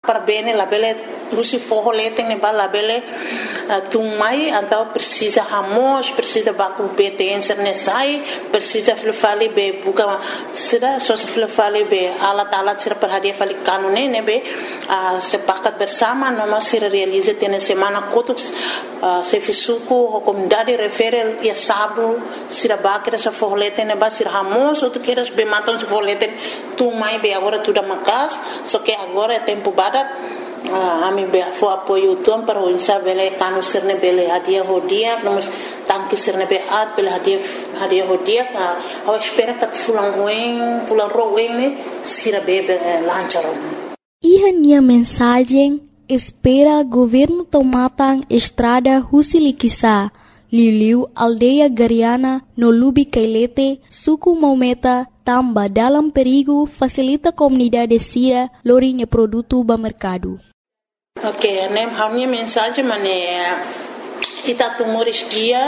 para bene la bele husi forro leteng ne bala bele tung mai então precisa ramos precisa baku BTN serne sai precisa flufali be buka sira so flufali be alat-alat sira perhadia fali kanune ne be sepakat bersama noma sira realize tene semana kotuk se fisuku comunidade referel ya sabu sira bakira sa forro leteng ne ba sira ramos outro queiras be matam se forro leteng tung mai be agora tudo makas só que agora é tempo badak ami be fo apoio tom para o insabele kanu serne bele hadia hodia nomos tanki serne be at bele hadia hodia ao espera kat fulang roeng ne sira be lancharon. Minha mensagem espera governo tomatang estrada Husilikisa Liliu aldeia Gariana no Lubi Kailete suku Maumeta tamba dalam perigo facilita comunidade sira lorinya produto ba mercado. Ok, a minha mensagem é itatu Moris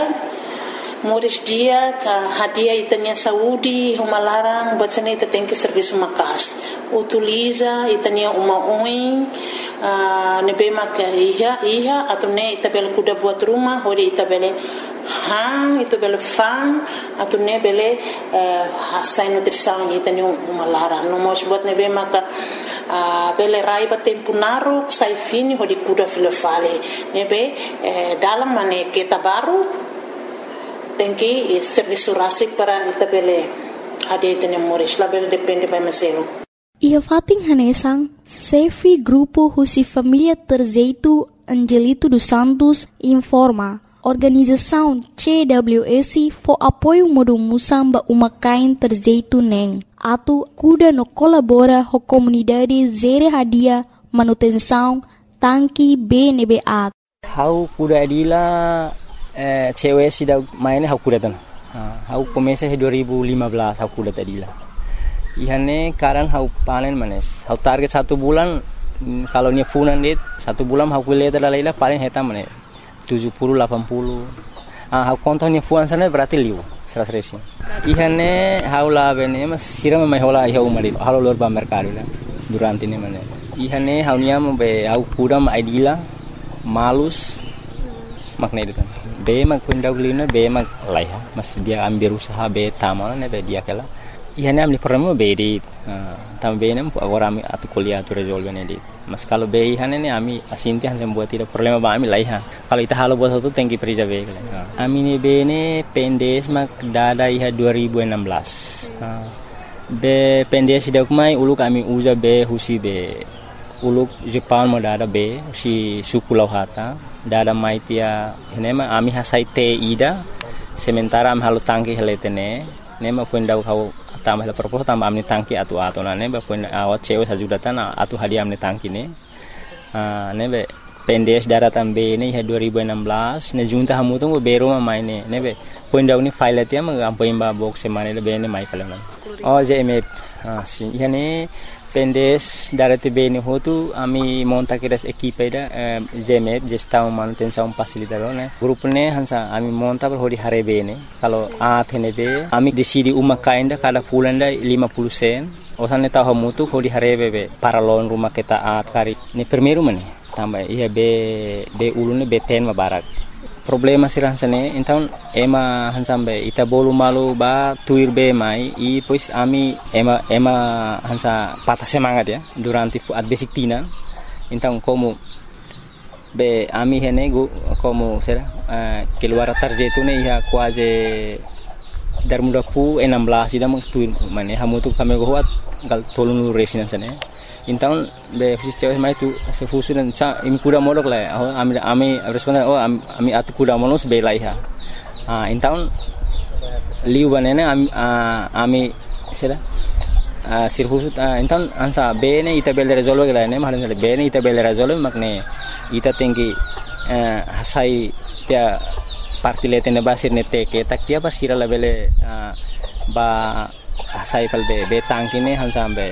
dia ka hadia itanya saúde uma larang batsana ita tem que serviço makas utiliza itanya uma oin nebe maka iha atau ne ita bel kuda buat rumah hori ita bele ita bele fan atau ne bele hasai nutrição itanya uma larang no mos buat nebe maka bele rai ba tempo naru sai fini hori kuda filofale nebe dalam mane kita baru tem que serviço rasik para itabele ade tene moris label depende by meselo. Ia fating hanesang Sefi Grupo Husi Família Terzeito Angelito dos Santos informa organização CWS for apoio modo musamba umakain Terzeito neng atu kuda no colabora ho comunidade zere hadia manutenção tanki BNBA. Hau kuda adila cewek sudah mainnya aku datang. Aku komesa 2015 aku datang tadi lah. Ihane karan aku panen manes. Aku target 1 bulan kalau nya funan dit 1 bulan aku lihat lalailah paling hetam manes 70 80. Aku kontonnya funan sana berarti liu 100. Ihane aku lah bene mas siram mai hola iha umari. Halo lor ba mercado lah durante ini manes. Ihane aku nya be aku kuram idila malus makna itu kan. Be mag pundaw lina be mag laiha mas dia ambil usaha be tamal ne be dia kala ihane amli problema be di tam be nem agora ami atu kuliah tu resolve ne di mas kalau be ihane ne ami asinti han buat tidak problema ba ami laiha kalau ita halo buat itu tengki prija be kala ami ne be ne pendes mag dada iha 2016 be pendes dak mai uluk ami uja be husi be uluk Jepang mo dada be si suku lauhata dada maitia nema ami hasai te ida sementara am halu tangki heletene nema punda kau tambah la propos tambah amni tangki atu na neba punda awat cewe sajudatan atu hadiah amni tangki ne nebe pendes daratan be ne 2016 ne junta hamu tu bero maine nebe punda uni file tia mag ampoimba box semane le be ne mai kalana jmf si yani pendes darate bene hotu ami monta kiras equipe da GMF gestão manutenção facilitador né grupo ne hansa ami monta per hodi hare bene kalau athene be ami decidi uma kainda kada pulanda 50 sen osane tahu mutu hodi hare be paralon rumah kita kari ni primeiro mane tambah iya be ulune be ten mabarak problema sirang sane então ema hansambe ita bolu malu ba tuir be mai i pois ami ema hansa patah semangat ya durante at basic tina então como be ami hene go como será keluar tarjeto ne ia quase dar muda pu 16 ida mang tuir mane hamu tu kami go wat gal tolunu resinan sane então be fisios mai tu se fusu dan cha im kuda modok la ami responden ami atu kuda monos be laiha então liu banene ami sera sirfusu então ansa be ne ita bele resolve la ne mahan be ne ita bele resolve makne ita tinggi hasai tia partilete ne basir ne teke tak tia basira la bele ba hasai pal be tangki ne hansa be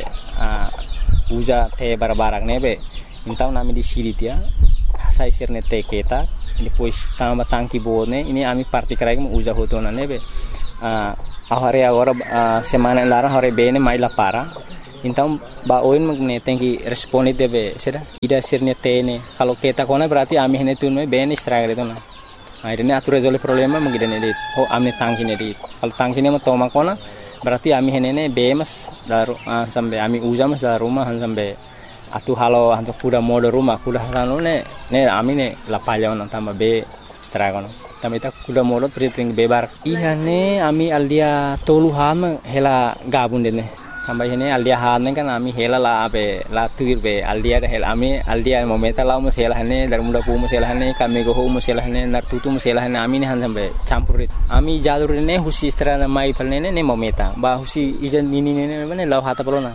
uja te barbarak nebe então nami di siri tia sai sirne te keta depois tamba tangki bone ini ami parti krai mo uja hotona nebe ahare agora semana lara hore bene mai la para Então baoin magne tengi responi debe seda ida sirnya tene kalau kita kona berarti ami hene tu no ben struggle itu na akhirnya atur resolve problema mengidane dit ami tangkine dit kalau tangkine ma toma kona berarti ami hene ne bemas daru sampai ami ujamas daru rumah sampai atu halo hantu kuda mode rumah kuda halo ne ami ne lapalya on tamba be struggle tamita kuda mode triting bebar iya ne ami aldia toluhan hela gabun dene sampai ini aldia hanen kan ami hela la abe la tuir be aldia hela ami aldia momenta la mus hela hane dar muda pu mus hela hane kami go mus hela hane nar tutu mus hela hane ami ne han sampai campurit ami jalur ne husi strana mai palne ne momenta ba husi ijan ini ne ne lau hata pelona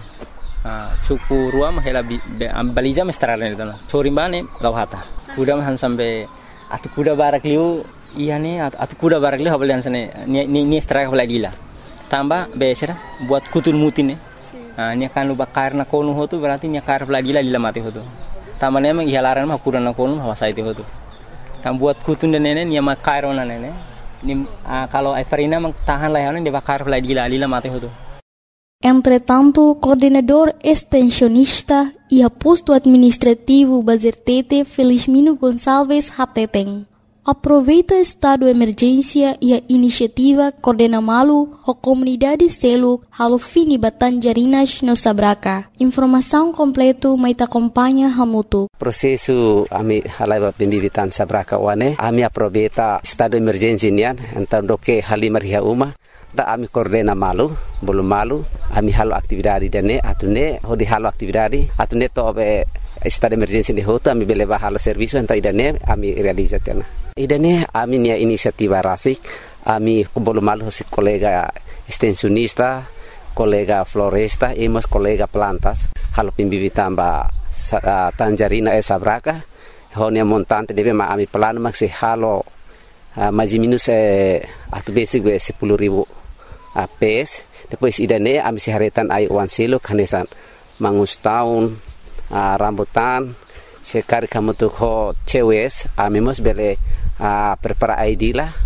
suku ruam hela baliza mestrana ne tana sori bane lau hata kuda han sampai atu kuda barak liu iya ne atu kuda barak liu habalian sane ni strike balagila tambah besera buat kutul mutin nya kan lu bakar na konu hotu berarti nya kar lagi la mati hotu tamane emang ihalaran mah kurang na konu hawasa itu hotu tam buat kutun dan nene nya makar ona nene ni kalau Everina mang tahan layanan dia bakar lagi la mati hotu. Entretanto, coordenador extensionista e aposto administrativo Bazertete Felizmino Gonçalves Hateteng aproveita estado de emergência e a iniciativa Coordena Malu a comunidade Seluk halo fini Batanjarinas no Sabraka. Informação completo mai acompanha hamutu. Prosesu ami halai pembibitan Sabraka wane ami aproveita estado de emergência nian então doke halimar hia uma da ami Coordena Malu belum malu ami halo aktividade dene atune hodi halo aktividade atune to be estado de emergência de hoto ami beleba halo serviço então idane ami realizatena. Idane ami nia inisiativa rasik ami belum malu si kolega extensionista kolega floresta e mas kolega plantas halo pembibitan ba Tanjarina Sabraka honia montante debe ma ami plan maksi halo mais minus atu basic 10.000 PS depois idane ami siharetan ai wan selo kanesan mangus tahun rambutan sekali kamu tuh ho cewes ami mos bele prepara ID lah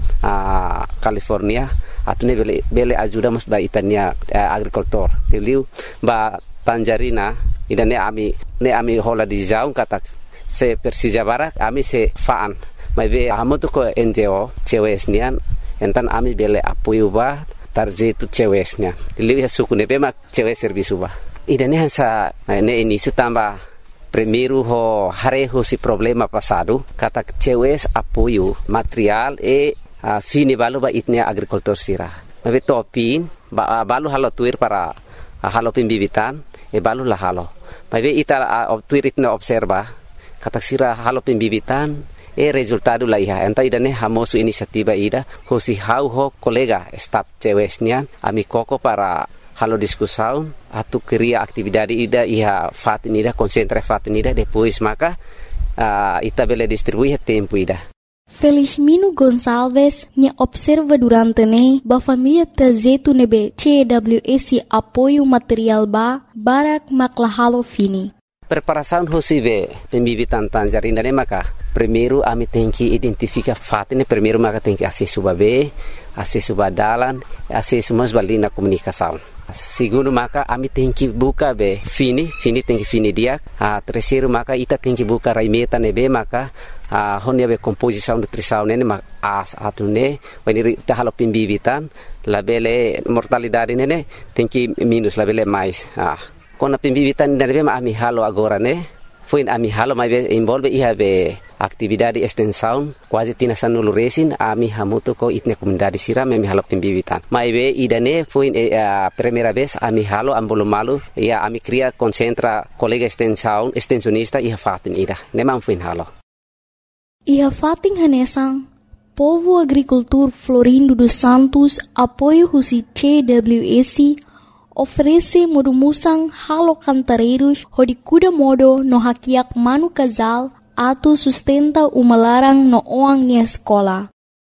California atune bele ajuda mos ba itania agricultor teliu ba Tanjarina idane ami hola di jaung kata se Persija Barak ami se faan mai be amu tuh ko NGO cewes nian entan ami bele apoio ba tarje tu cewesnya liu ya suku nebe mak cewes servisu ba idane hansa ne ini setambah primeiro ho hareho si problema passado kata cewes apoio material e fini balu ba itnia agricultor sira mabe topin ba balu halo tuir para halo pembibitan e balu la halo mabe ita tuir itna observa kata sira halo pembibitan e resultado la iha enta idane hamosu inisiativa ida hosi hau ho kolega staff cewesnya ami koko para halo discussão atu queria atividade ida iha fatin ida concentra fatin ida depois maka ita bele distribuir tempo ida. Felizmino Gonçalves nya observa durante ne ba família trazetu nebe CWS apoio material ba barak makla halo fini. Preparação hosive pembibitan Tanjarina ne maka primeiro ami tenki identifica fatin primeiro maka tenki acesso babe acesso badalan acesso mas balina comunicação. Segundo maka ami tenki buka be fini tenki fini dia terceiro maka ita tenki buka raimeta nebe maka honia be composição nutrição nene atune weniri ta halo pembibitan labele mortalidade nene tenki minus labele mais kona pembibitan nebe ami halo agora ne foi ami halo mai be involve iha be atividade extensão quase tina sanulu resin ami hamuto ko itne comunidade sira me halo pembibitan mai be idane foi primeira vez ami halo ambolo malu ia ami cria concentra colega extensionista iha fatin ida nemam foi halo iha fatin hanesang povo agricultor Florindo dos Santos apoio husi CWS oferece modumusang halo cantareiros hodikuda modo no hakiak manu casal atu sustenta umalarang no oang nia escola.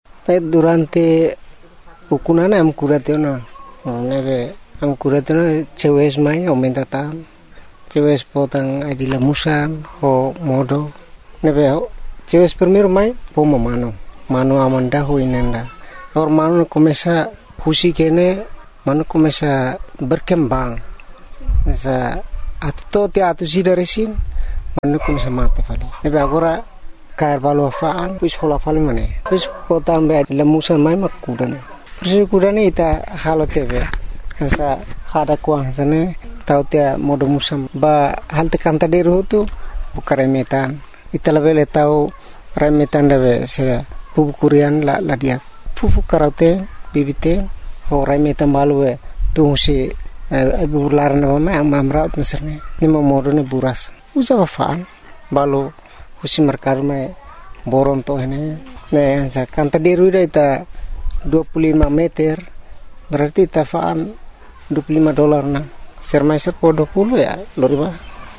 Durante pukunana am kuratena neve am kuratena cewes mai aumenta tam cewes potang adila musan ho modo neve cewes primero mai poma mano amanda ho inenda or mano começa husi kene mano começa berkembang sa atto ti atu sida resin manukum sa mate fali nebe agora kair balu afaan pis hola fali mane pis potam be lemusan mai makudan pis kudan ita halotebe sa hada kuang sane tau tia modo musam ba hal tekan taderu tu bukare metan ita lebele tau remetan debe se pupu kurian la dia pupu karate bibite ho remetan balu tu si bulan nama amamraut misalnya ni modo ne buras usa faan balu husi merkar me boron to ini ne kan tadiru ita 25 meter berarti tafaan $25 na sermaiser po 20 ya loriba.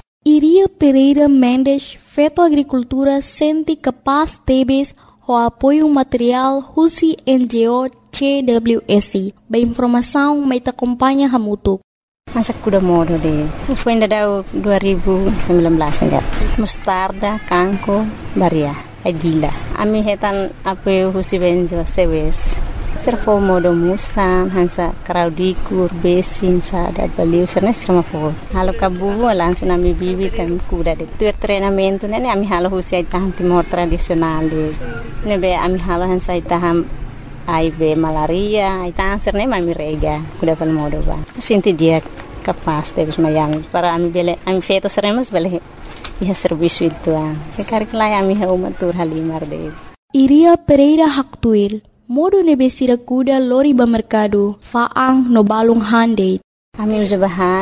Iria Pereira Mendes, Feto Agricultura Senti Capaz Tebes, o apoio material Husi NGO CWSI. Ba informação may acompanha hamutuk. Masa kuda modo de. Foi ainda deu 2019 enggak. Mustarda, kangko, baria, adila. Ami hetan apoio Husi Benjo sewes. Servo modo musan hansa kraudikur besin sa dat baliu serna serma po. Halo kabu langsung ami bibi kan kuda de. Tuer treinamento nene ami halo Husi taham timor tradisional de. Nebe ami halo hansa taham aibe malaria, itang serne mami rega kuda pal modo ba. Sinti dia kapas tebis mayang para ami bele ami feto seremos bele ya serviço itu ah. Sekarik lai ami haumatur halimar de. Iria Pereira Haktuil modo nebesira kuda lori ba mercado faang no balung hande. Ami uja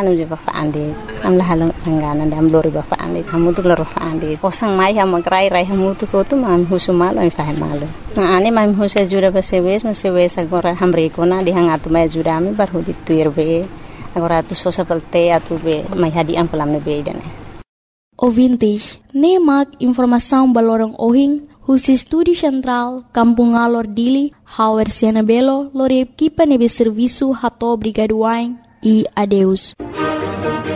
faang de. Am la halong angana dam lori ba faang de. Hamu tu lori faang de. Posang mai ham rai hamu tu ko tu mam husu malo am fahe malo. Na ane mam husu jura ba sewes agora hamre ko na di hangatu mai jura ami bar hudi tuir be. Agora tu sosa pelte atu be mai hadi am pelam ne be dane. O vintage ne mak informação balorong ohing Husi Studi Central, Kampung Alor Dili, Hauer Sianabelo, lori equipa nebe serviço hato brigaduain e adeus.